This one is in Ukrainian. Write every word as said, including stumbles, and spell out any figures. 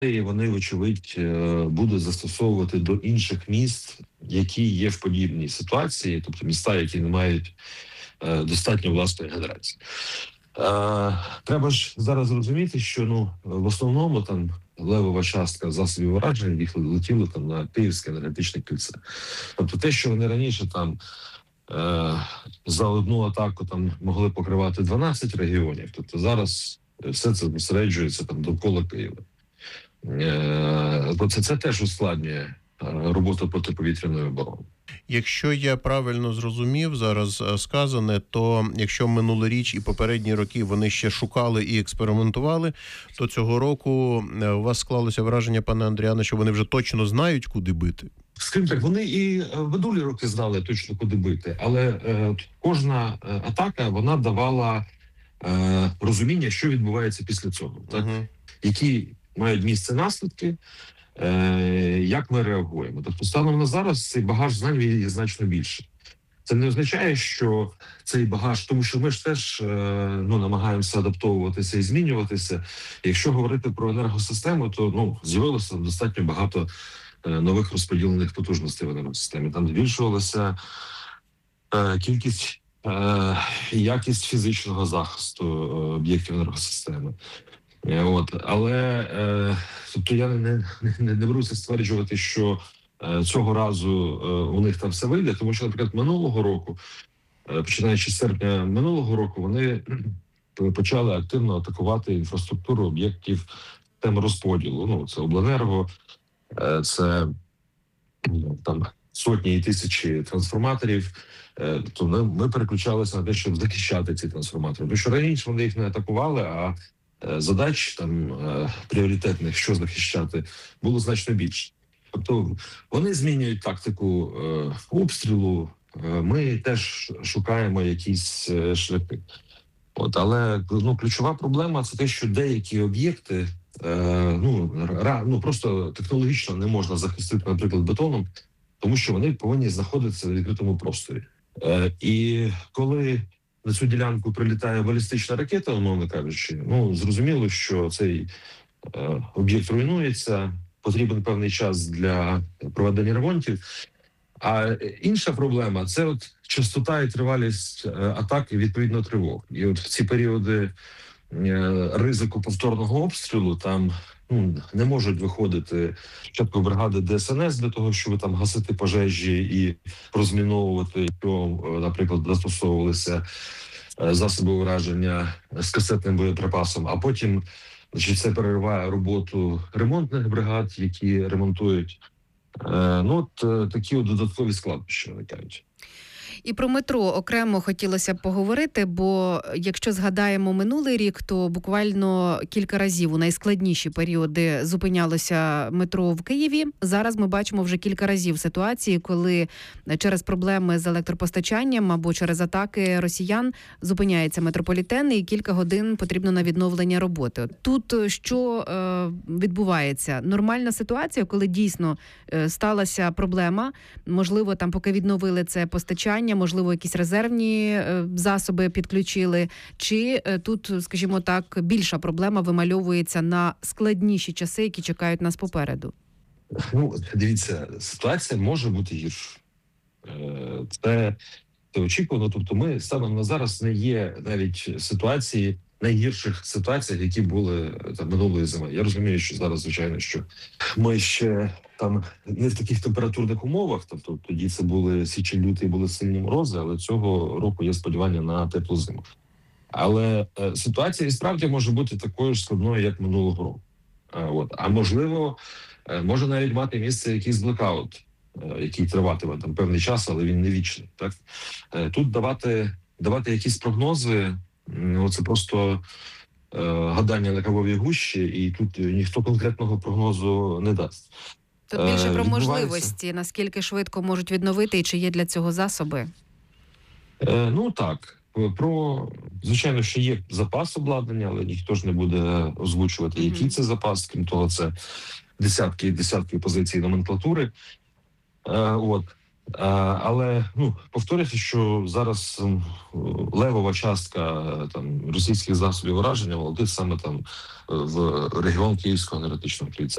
і вони, вочевидь, е, будуть застосовувати до інших міст, які є в подібній ситуації, тобто міста, які не мають е, достатньо власної генерації. Е, Треба ж зараз розуміти, що ну в основному там левова частка засобів ураження їх летіли там на Київське енергетичне кільце. Тобто те, що вони раніше там е, за одну атаку там могли покривати дванадцять регіонів, тобто зараз все це зосереджується там довкола Києва. Е, бо це, це теж ускладнює е, роботу протиповітряної оборони. Якщо я правильно зрозумів зараз е, сказане, то якщо минулоріч і попередні роки вони ще шукали і експериментували, то цього року е, у вас склалося враження, пане Андріане, що вони вже точно знають, куди бити? Скажімо так, вони і в минулі роки знали точно, куди бити, але е, кожна е, атака, вона давала е, розуміння, що відбувається після цього, так? Угу. Які мають місце наслідки, е, як ми реагуємо. Тобто, станом на зараз цей багаж знань є значно більше. Це не означає, що цей багаж, тому що ми ж теж е, ну, намагаємося адаптовуватися і змінюватися. Якщо говорити про енергосистему, то ну, з'явилося достатньо багато е, нових розподілених потужностей в енергосистемі. Там збільшувалася е, кількість е, і якість фізичного захисту е, об'єктів енергосистеми. От, але е, тобто я не, не, не беруся стверджувати, що е, цього разу е, у них там все вийде, тому що, наприклад, минулого року, е, починаючи з серпня минулого року, вони почали активно атакувати інфраструктуру об'єктів тем розподілу. Ну, це обленерго, е, це ну, там сотні і тисячі трансформаторів. Е, тобто ми, ми переключалися на те, щоб захищати ці трансформатори. Тому що раніше вони їх не атакували, а задач там пріоритетних, що захищати, було значно більше. Тобто вони змінюють тактику е, обстрілу, е, ми теж шукаємо якісь е, шляхи. От, але ну, ключова проблема – це те, що деякі об'єкти е, ну, ра, ну, просто технологічно не можна захистити, наприклад, бетоном, тому що вони повинні знаходитися в відкритому просторі. Е, і коли на цю ділянку прилітає балістична ракета, умовно кажучи, ну, зрозуміло, що цей е, об'єкт руйнується, потрібен певний час для проведення ремонтів. А інша проблема – це от частота і тривалість е, атак і, відповідно, тривог. І от в ці періоди е, ризику повторного обстрілу там ну, не можуть виходити спочатку бригади Де Ес Ен Ес для того, щоб там гасити пожежі і розміновувати, що, наприклад, застосовувалися засоби ураження з касетним боєприпасом, а потім значить, це перериває роботу ремонтних бригад, які ремонтують. Е, ну, от такі от додаткові складнощі виникають. І про метро окремо хотілося б поговорити, бо якщо згадаємо минулий рік, то буквально кілька разів у найскладніші періоди зупинялося метро в Києві. Зараз ми бачимо вже кілька разів ситуації, коли через проблеми з електропостачанням або через атаки росіян зупиняється метрополітен і кілька годин потрібно на відновлення роботи. Тут що е, відбувається? Нормальна ситуація, коли дійсно е, сталася проблема, можливо, там поки відновили це постачання, можливо, якісь резервні засоби підключили, чи тут, скажімо так, більша проблема вимальовується на складніші часи, які чекають нас попереду? Ну, дивіться, ситуація може бути гіршою. Це, це очікувано. Тобто ми станом на зараз не є навіть ситуації, найгірших ситуаціях, які були там минулої зими. Я розумію, що зараз, звичайно, що ми ще там не в таких температурних умовах, тобто тоді це були січень-лютий, були сильні морози, але цього року є сподівання на теплу зиму. Але е, ситуація і справді може бути такою ж складною, як минулого року. Е, от. А можливо, е, може навіть мати місце якийсь блекаут, е, який триватиме там певний час, але він не вічний. Так? Е, тут давати, давати якісь прогнози, ну, це просто е, гадання на кавовій гущі, і тут ніхто конкретного прогнозу не дасть. Тут більше про можливості, наскільки швидко можуть відновити і чи є для цього засоби? Е, ну так, про, звичайно, що є запас обладнання, але ніхто ж не буде озвучувати, який mm-hmm. це запас, крім того, це десятки і десятки позицій номенклатури. Е, от. Е, Але ну повторюся, що зараз м, левова частка е, там російських засобів ураження летить саме там е, в регіон Київського енергетичного кільця.